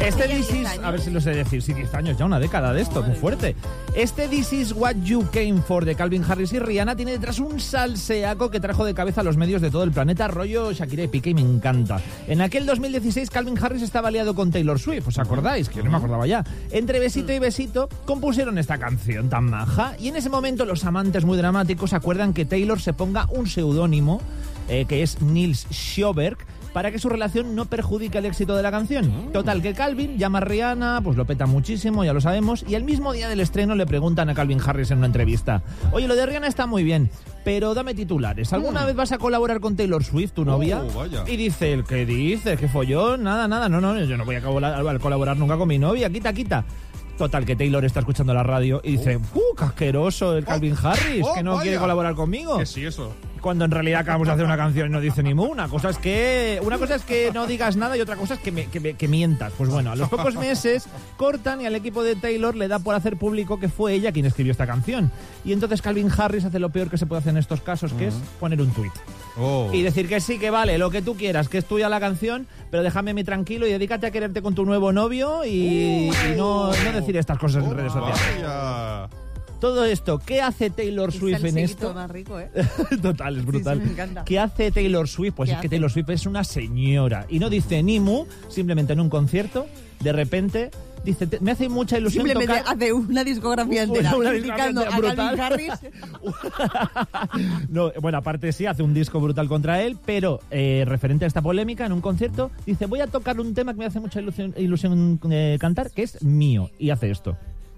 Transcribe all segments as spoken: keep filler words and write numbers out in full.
Este This Is, a ver si lo sé decir, sí, diez años, ya una década de esto, muy fuerte. Este This Is What You Came For de Calvin Harris y Rihanna tiene detrás un salseaco que trajo de cabeza a los medios de todo el planeta, rollo Shakira y Piqué, y me encanta. En aquel dos mil dieciséis Calvin Harris estaba aliado con Taylor Swift, ¿os acordáis? Que yo no me acordaba ya. Entre besito y besito compusieron esta canción tan maja y en ese momento los amantes muy dramáticos acuerdan que Taylor se ponga un seudónimo eh, que es Nils Sjoberg, para que su relación no perjudique el éxito de la canción. Total, que Calvin llama a Rihanna, pues lo peta muchísimo, ya lo sabemos, y el mismo día del estreno le preguntan a Calvin Harris en una entrevista: oye, lo de Rihanna está muy bien, pero dame titulares. ¿Alguna mm. vez vas a colaborar con Taylor Swift, tu novia? Oh, vaya. Y dice él: ¿qué dices? ¿Qué follón? Nada, nada, no, no, yo no voy a colaborar, colaborar nunca con mi novia, quita, quita. Total, que Taylor está escuchando la radio y dice: ¡uh, qué asqueroso el Calvin Harris, oh, que no vaya. quiere colaborar conmigo! ¿Qué sí eso? Cuando en realidad acabamos de hacer una canción y no dice ni mu. Una cosa es que una cosa es que no digas nada y otra cosa es que, me, que, me, que mientas. Pues bueno, a los pocos meses cortan y al equipo de Taylor le da por hacer público que fue ella quien escribió esta canción. Y entonces Calvin Harris hace lo peor que se puede hacer en estos casos, que uh-huh. es poner un tuit. Oh. Y decir que sí, que vale, lo que tú quieras, que es tuya la canción, pero déjame a mí tranquilo y dedícate a quererte con tu nuevo novio y, uh. y no, no decir estas cosas oh, en redes sociales. Vaya. Todo esto, ¿qué hace Taylor Swift en esto? Más rico, ¿eh? Total, es brutal. Sí, sí, me encanta. ¿Qué hace Taylor Swift? Pues es hace? que Taylor Swift es una señora y no dice ni mu, simplemente en un concierto, de repente dice, me hace mucha ilusión simplemente tocar... hace una discografía entera, una, una discografía entera brutal. A Calvin Harris. No, bueno, aparte sí, hace un disco brutal contra él, pero eh, referente a esta polémica, en un concierto, dice, voy a tocar un tema que me hace mucha ilusión, ilusión eh, cantar, que es mío, y hace esto.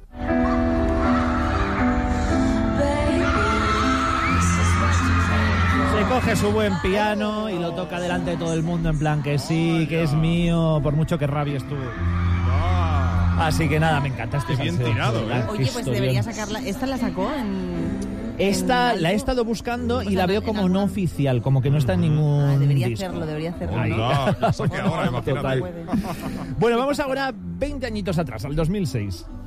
Coge su buen piano y lo toca delante de todo el mundo en plan que sí, que es mío, por mucho que rabies tú. Así que nada, me encanta este bien tirado, ¿eh? Oye, pues debería sacarla. ¿Esta la sacó en...? Esta la he estado buscando y la veo como no oficial, como que no está en ningún ah, debería disco. hacerlo, debería hacerlo. Ahí. No, no sé qué ahora, imagínate. Bueno, vamos ahora veinte añitos atrás, al dos mil seis.